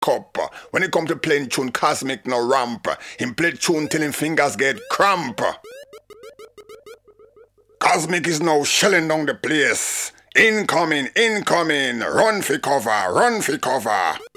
cup. When it come to playing tune, Cosmic no ramp. Him play tune till him fingers get cramp. Cosmic is now shelling down the place. Incoming, incoming, run for cover, run for cover.